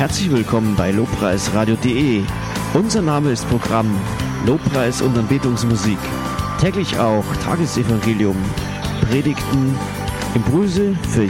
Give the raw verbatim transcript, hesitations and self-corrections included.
Herzlich willkommen bei lobpreisradio punkt de. Unser Name ist Programm Lobpreis und Anbetungsmusik. Täglich auch Tagesevangelium, Predigten, Impulse für